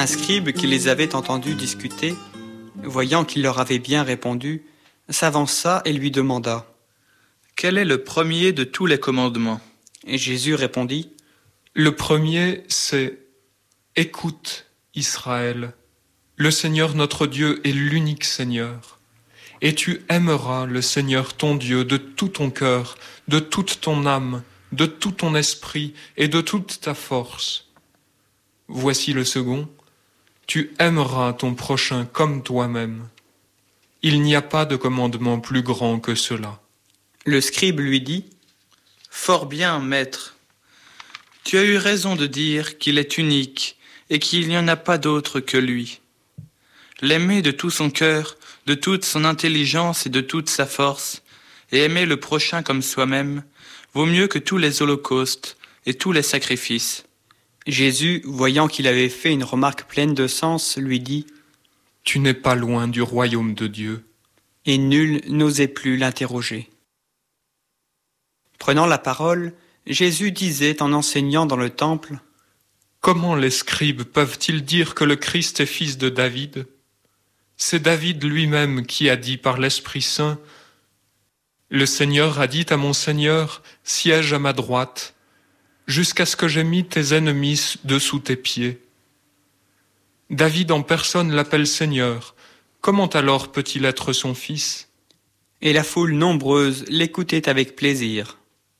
Un scribe qui les avait entendus discuter, voyant qu'il leur avait bien répondu, s'avança et lui demanda : « Quel est le premier de tous les commandements ? » Et Jésus répondit : « Le premier, c'est « Écoute, Israël, le Seigneur notre Dieu est l'unique Seigneur. Et tu aimeras le Seigneur ton Dieu de tout ton cœur, de toute ton âme, de tout ton esprit et de toute ta force. Voici le second. Tu aimeras ton prochain comme toi-même. Il n'y a pas de commandement plus grand que cela. » Le scribe lui dit : « Fort bien, maître. Tu as eu raison de dire qu'il est unique et qu'il n'y en a pas d'autre que lui. L'aimer de tout son cœur, de toute son intelligence et de toute sa force, et aimer le prochain comme soi-même, vaut mieux que tous les holocaustes et tous les sacrifices. » Jésus, voyant qu'il avait fait une remarque pleine de sens, lui dit : « Tu n'es pas loin du royaume de Dieu. » Et nul n'osait plus l'interroger. Prenant la parole, Jésus disait en enseignant dans le temple : « Comment les scribes peuvent-ils dire que le Christ est fils de David ? C'est David lui-même qui a dit par l'Esprit Saint : Le Seigneur a dit à mon Seigneur, siège à ma droite, jusqu'à ce que j'aie mis tes ennemis dessous tes pieds. David en personne l'appelle Seigneur. Comment alors peut-il être son fils ? » Et la foule nombreuse l'écoutait avec plaisir.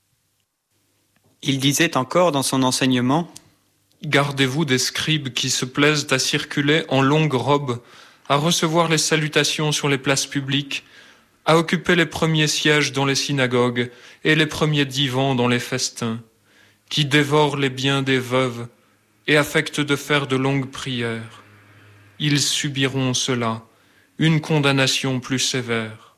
Il disait encore dans son enseignement : « Gardez-vous des scribes qui se plaisent à circuler en longues robes, à recevoir les salutations sur les places publiques, à occuper les premiers sièges dans les synagogues et les premiers divans dans les festins, qui dévorent les biens des veuves et affectent de faire de longues prières. Ils subiront cela, une condamnation plus sévère.